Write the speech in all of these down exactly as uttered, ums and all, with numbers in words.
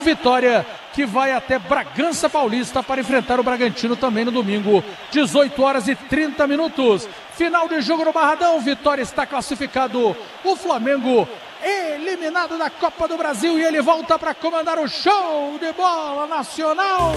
Vitória que vai até Bragança Paulista para enfrentar o Bragantino também no domingo, dezoito horas e trinta minutos. Final de jogo no Barradão, Vitória está classificado. O Flamengo eliminado da Copa do Brasil e ele volta para comandar o show de bola nacional.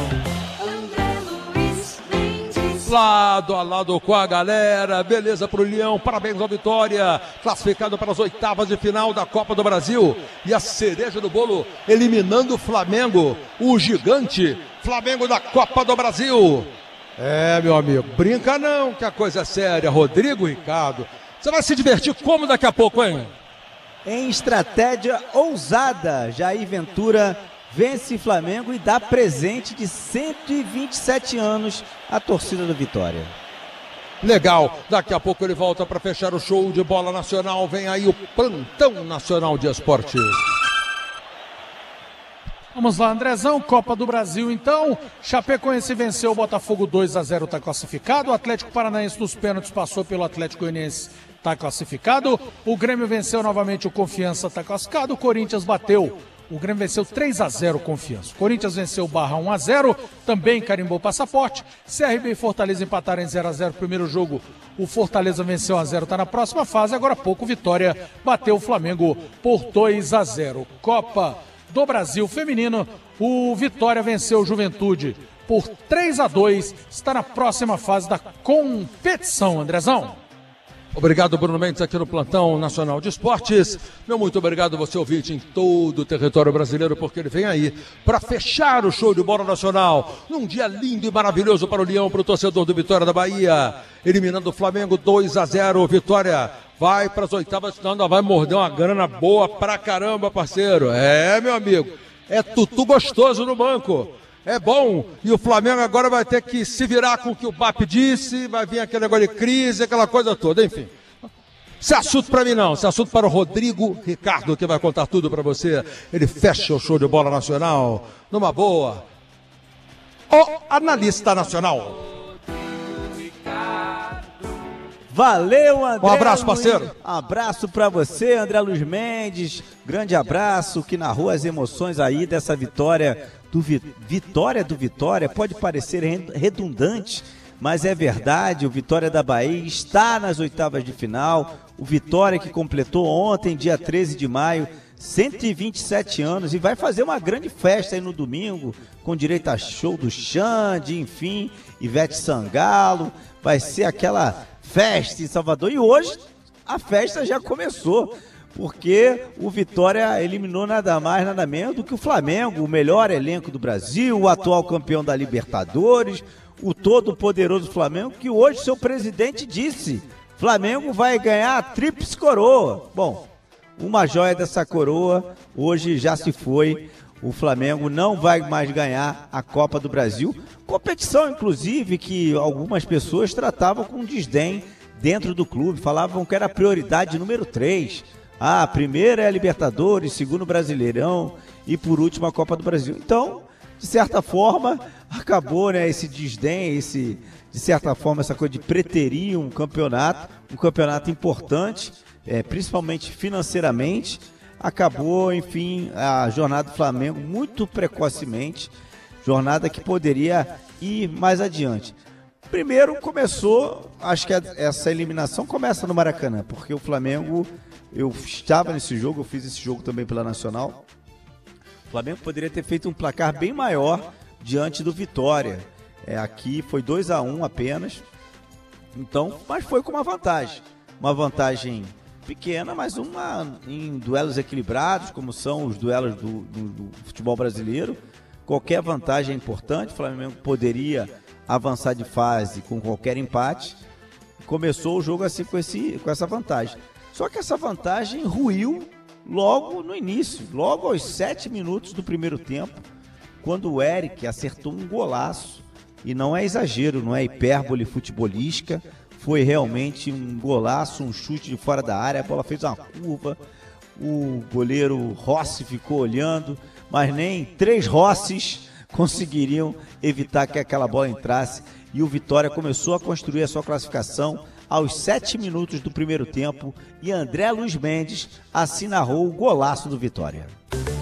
Lado a lado com a galera, beleza pro Leão, parabéns ao Vitória, classificado para as oitavas de final da Copa do Brasil, e a cereja do bolo, eliminando o Flamengo, o gigante Flamengo da Copa do Brasil. É, meu amigo, brinca não, que a coisa é séria. Rodrigo Ricardo, você vai se divertir como daqui a pouco, hein? Em estratégia ousada, Jair Ventura vence Flamengo e dá presente de cento e vinte e sete anos à torcida do Vitória. Legal, daqui a pouco ele volta para fechar o show de bola nacional. Vem aí o Plantão Nacional de Esportes. Vamos lá, Andrezão, Copa do Brasil então. Chapecoense venceu o Botafogo dois a zero, está classificado. O Atlético Paranaense nos pênaltis passou pelo Atlético Goianiense, está classificado. O Grêmio venceu novamente o Confiança, está classificado. O Corinthians bateu. O Grêmio venceu três a zero Confiança. O Corinthians venceu o Barra um a zero, também carimbou o passaporte. C R B e Fortaleza empataram em zero a zero primeiro jogo. O Fortaleza venceu um a zero, está na próxima fase. Agora há pouco, Vitória bateu o Flamengo por dois a zero. Copa do Brasil Feminino, o Vitória venceu o Juventude por três a dois. Está na próxima fase da competição, Andrezão. Obrigado, Bruno Mendes, aqui no Plantão Nacional de Esportes. Meu muito obrigado, você ouvinte em todo o território brasileiro, porque ele vem aí para fechar o show de bola nacional. Num dia lindo e maravilhoso para o Leão, para o torcedor do Vitória da Bahia. Eliminando o Flamengo dois a zero. Vitória vai para as oitavas de final, ainda vai morder uma grana boa pra caramba, parceiro. É, meu amigo, é tutu gostoso no banco. É bom, e o Flamengo agora vai ter que se virar com o que o B A P disse, vai vir aquele negócio de crise, aquela coisa toda, enfim. Esse assunto para mim não, esse assunto para o Rodrigo Ricardo, que vai contar tudo para você. Ele fecha o show de bola nacional, numa boa. O analista nacional. Valeu, André. Um abraço, parceiro. Abraço para você, André Luiz Mendes. Grande abraço, que narrou as emoções aí dessa vitória do Vi... Vitória do Vitória. Pode parecer redundante, mas é verdade. O Vitória da Bahia está nas oitavas de final. O Vitória que completou ontem, dia treze de maio, cento e vinte e sete anos, e vai fazer uma grande festa aí no domingo, com direito a show do Xande, enfim, Ivete Sangalo. Vai ser aquela festa em Salvador, e hoje a festa já começou, porque o Vitória eliminou nada mais, nada menos do que o Flamengo, o melhor elenco do Brasil, o atual campeão da Libertadores, o todo poderoso Flamengo, que hoje seu presidente disse, Flamengo vai ganhar a tríplice coroa. Bom, uma joia dessa coroa hoje já se foi. O Flamengo não vai mais ganhar a Copa do Brasil. Competição, inclusive, que algumas pessoas tratavam com desdém dentro do clube. Falavam que era a prioridade número três. Ah, a primeira é a Libertadores, segundo Brasileirão e por último a Copa do Brasil. Então, de certa forma, acabou, né, esse desdém, esse, de certa forma, essa coisa de preterir um campeonato, um campeonato importante, é, principalmente financeiramente. Acabou, enfim, a jornada do Flamengo muito precocemente, jornada que poderia ir mais adiante. Primeiro começou, acho que essa eliminação começa no Maracanã, porque o Flamengo, eu estava nesse jogo, eu fiz esse jogo também pela Nacional, o Flamengo poderia ter feito um placar bem maior diante do Vitória. É, aqui foi dois a um apenas, então, mas foi com uma vantagem, uma vantagem pequena, mas uma em duelos equilibrados, como são os duelos do, do, do futebol brasileiro. Qualquer vantagem é importante. O Flamengo poderia avançar de fase com qualquer empate. Começou o jogo assim com, esse, com essa vantagem. Só que essa vantagem ruiu logo no início, logo aos sete minutos do primeiro tempo, quando o Eric acertou um golaço. E não é exagero, não é hipérbole futebolística. Foi realmente um golaço, um chute de fora da área, a bola fez uma curva, o goleiro Rossi ficou olhando, mas nem três Rossis conseguiriam evitar que aquela bola entrasse, e o Vitória começou a construir a sua classificação aos sete minutos do primeiro tempo, e André Luiz Mendes assim narrou o golaço do Vitória.